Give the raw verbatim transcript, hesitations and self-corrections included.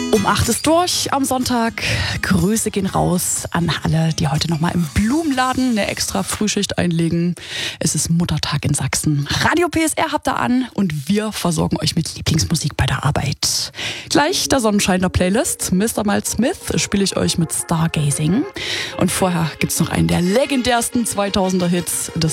Um acht ist durch am Sonntag. Grüße gehen raus an alle, die heute nochmal im Blumenladen eine extra Frühschicht einlegen. Es ist Muttertag in Sachsen. Radio P S R habt ihr an und wir versorgen euch mit Lieblingsmusik bei der Arbeit. Gleich der Sonnenschein der Playlist. Mister Miles Smith spiele ich euch mit Stargazing. Und vorher gibt's noch einen der legendärsten zweitausender Hits. Das